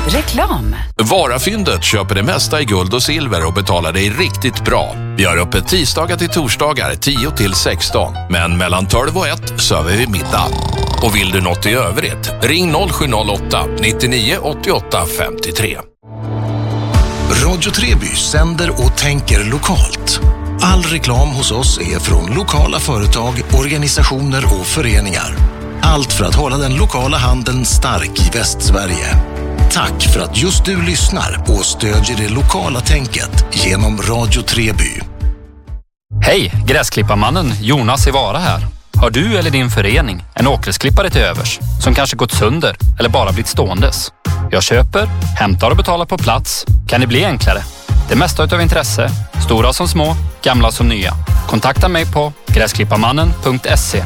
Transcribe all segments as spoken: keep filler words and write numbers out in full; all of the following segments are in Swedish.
Reklam. Varafyndet köper det mesta i guld och silver och betalar dig riktigt bra. Vi har öppet tisdagar till torsdagar tio till sexton. Men mellan tolv och ett söver vi middag. Och vill du något i övrigt, ring noll sju noll åtta nittionio åttioåtta femtiotre. Radio Treby sänder och tänker lokalt. All reklam hos oss är från lokala företag, organisationer och föreningar. Allt för att hålla den lokala handeln stark i Västsverige. Tack för att just du lyssnar och stödjer det lokala tänket genom Radio Treby. Hej, gräsklipparmannen Jonas i Vara här. Har du eller din förening en åkgräsklippare till övers som kanske gått sönder eller bara blivit ståendes? Jag köper, hämtar och betalar på plats. Kan det bli enklare? Det mesta utav intresse, stora som små, gamla som nya. Kontakta mig på gräsklipparmannen punkt se.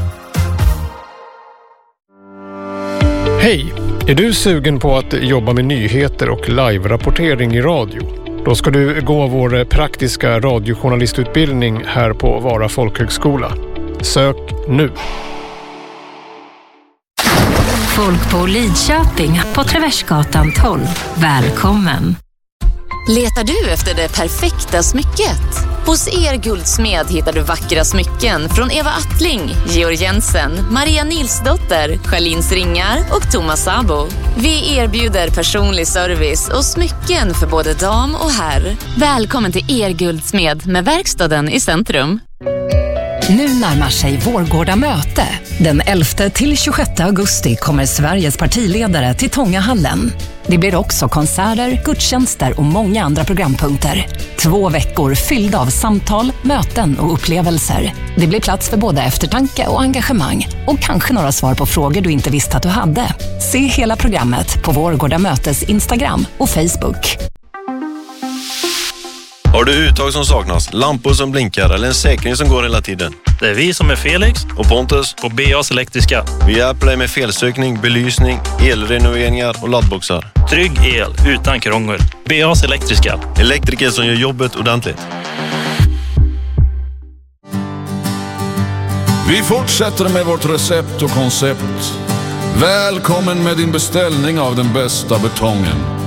Hej! Är du sugen på att jobba med nyheter och live-rapportering i radio? Då ska du gå vår praktiska radiojournalistutbildning här på Vara folkhögskola. Sök nu! Folk på Lidköping på Traversgatan tolv. Välkommen! Letar du efter det perfekta smycket? Hos Er Guldsmed hittar du vackra smycken från Eva Attling, Georg Jensen, Maria Nilsdotter, Charlins Ringar och Thomas Sabo. Vi erbjuder personlig service och smycken för både dam och herr. Välkommen till Er Guldsmed med verkstaden i centrum. Nu närmar sig Vårgårda möte. Den elfte till tjugosjätte augusti kommer Sveriges partiledare till Tångahallen. Det blir också konserter, gudstjänster och många andra programpunkter. Två veckor fyllda av samtal, möten och upplevelser. Det blir plats för både eftertanke och engagemang. Och kanske några svar på frågor du inte visste att du hade. Se hela programmet på Vårgårda mötes Instagram och Facebook. Har du uttag som saknas, lampor som blinkar eller en säkring som går hela tiden? Det är vi som är Felix och Pontus på B A's Elektriska. Vi hjälper dig med felsökning, belysning, elrenoveringar och laddboxar. Trygg el utan krångel. B A's Elektriska. Elektriker som gör jobbet ordentligt. Vi fortsätter med vårt recept och koncept. Välkommen med din beställning av den bästa betongen.